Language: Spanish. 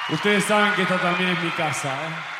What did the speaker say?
Ustedes saben que esta también es mi casa, ¿eh?